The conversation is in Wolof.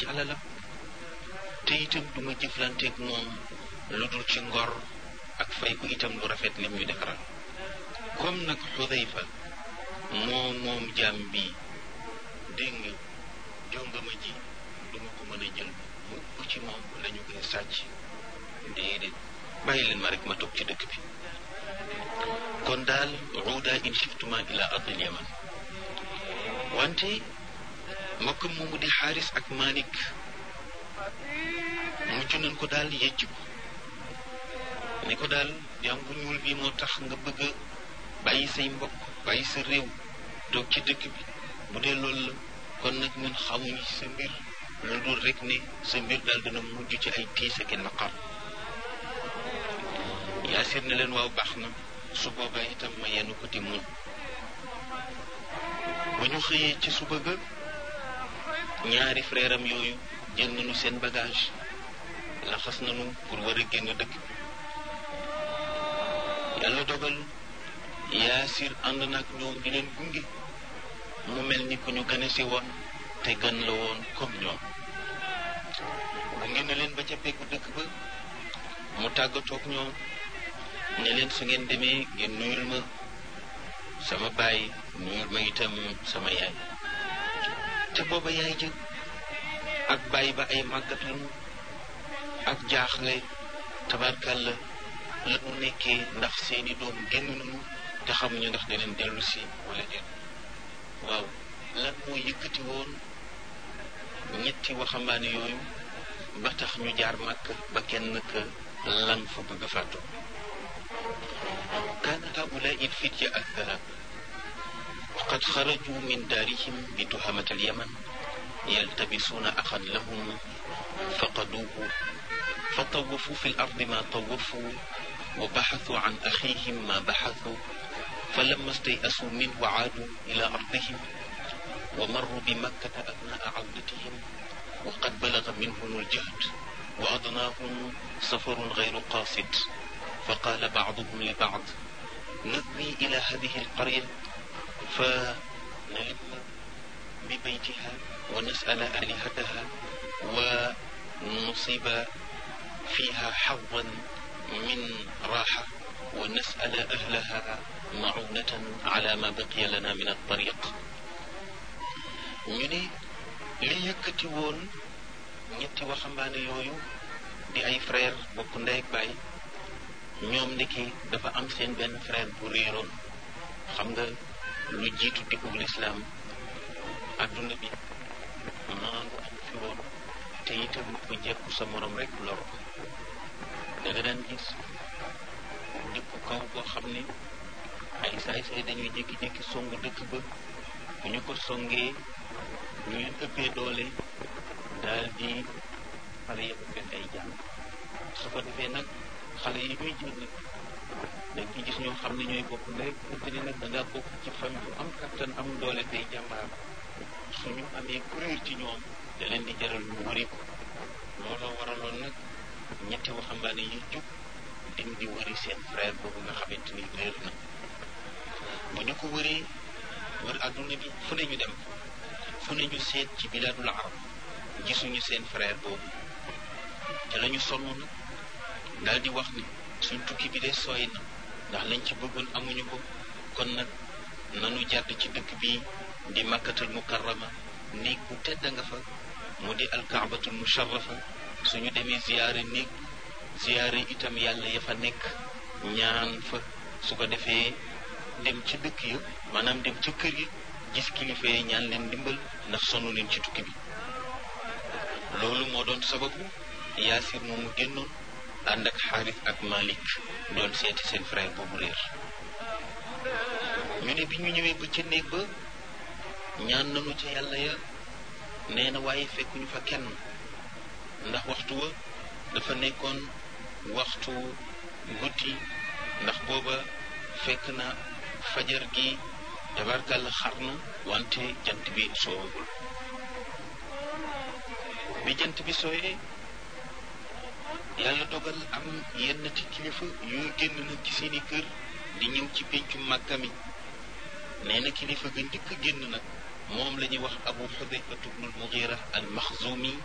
ci alalam te itam duma jëflanteeg moom lu dul ci ngor ak fay ko itam lu rafet lim ñu defaral comme nag Xudayfa moom jaam bi dégg nga jongama ji duma ko mën a jël mu ëpp ci moom lañu koy sàcc déedéet bàyyi leen ma rek ma toog ci dëkk bi kon daal ruuda in shiftuma ila ardil yaman wante mbokkam moomu di Xaaris ak Malik mujj nañ ko daal yëcc ko ne ko daal jaam bu ñuul bi moo tax nga bëgg a bàyyi say mbokk bàyyi sa réew toog ci dëkk bi bu dee loolu la kon nag ñun xamuñu ci sa mbir lu dul rek ne sa mbir daal dina mujj ci ay tiis ak naqar Yaasir ne leen waaw baax na su boobaa itam ma yenn ko ti mun ba ñu xëyee ci suba ga ñaari frère am yooyu jël nañu seen bagage laxas nañu pour war a génn dëkk bi yàlla dogal Yaasir ànd nag ñoom di leen gunge mu mel ni ku ñu gane si woon te gan la woon comme ñoom gunge na leen ba ca peggu dëkk ba mu tàggatoog ñoom ne leen su ngeen demee ngeen nuyul ma sama baay nuyul ma itam sama yaay te booba yaay jëg ak baay ba ay màggat lañu ak jaaxle tabarkàlla la mu nekkee ndax seeni doom génn nañu te xamuñu ndax daneen dellu si wala déet waaw lan moo yëkkati woon ñetti waxambaane yooyu ba tax ñu jaar màkk ba kenn ka lan fa bëgg a fàttu kaana haulaai alfitya althalat وقد خرجوا من دارهم بتهمة اليمن يلتبسون أخا لهم فقدوه فطوفوا في الأرض ما طوفوا وبحثوا عن أخيهم ما بحثوا فلما استيأسوا منه عادوا إلى أرضهم ومروا بمكة أثناء عودتهم وقد بلغ منهم الجهد وأضناهم سفر غير قاصد فقال بعضهم لبعض نذهب إلى هذه القرية فنلم ببيتها ونسأل آلهتها ونصيب فيها حظا من راحة ونسأل أهلها معونة على ما بقي لنا من الطريق ñu ne li yëkkati woon ñetti waxambaane yooyu di ay frère bokk ndey ak baay ñoom ndiki dafa am seen benn frère bu réeroon xam nga lu jiitu dikkug lislaam adduna bi maandu am fi woon te itam ku jekku sa morom rek lor da nga daan gis dëkku kaw boo xam ne ay saay-saay dañuy jékki-jékki songu dëkk ba bu ñu ko songee ñu leen ëppee doole daal di xale yëpp benn ay jàng su ko defee nag xale yi ñuy jël nag dañ ci gis ñoo xam ne ñooy bokk rek te ni nag da ngaa bokk ci famille bu am kattan am doole tey jàmbaar suñu amee kuréel ci ñoom da leen di jaral ñu wëri ko looloo waraloon nag ñetti waxambaane yi jóg dem di wëri seen frère boobu nga xamante ni réer na bu ñu ko wëree wër adduna bi fu ne ñu dem fu ne ñu seet ci bilaadul arab gisuñu seen frère boobu te la ñu sonn nag daal di wax ni suñ tukki bi de sooy na ndax lañ ci bëggoon amuñu ko kon nag nanu jàdd ci dëkk bi di makkatul mukarrama néeg bu tedd nga fa mu di alkaabatul musharrafa suñu demee ziyaare néeg ziyaare itam yàlla ya fa nekk ñaan fa su ko defee dem ci dëkk ya maanaam dem ca kër yi gis kilifa yi ñaan leen ndimbal ndax sonn leen ci tukki bi loolu moo doon sababu Yaasir moomu génnoon ànd ak Xaaris ak Malik doon seeti seen frère boobu réer ñu ne bi ñu ñëwee ba ca néeg ba ñaan nañu ca yàlla ya nee na waaye fekkuñu fa kenn ndax waxtu wa dafa nekkoon waxtu guddi ndax booba fekk na fajar gi tabarkàlla xar na wante jant bi soowagul bi jant bi sooyee yàlla dogal am yenn ci kilifa yu génn nag ci seeni kër di ñëw ci péncu Màkka mi nee na kilifa ga njëkk génn nag moom la ñuy wax Abu Xudayfa ibnul Mugira al Maxzumi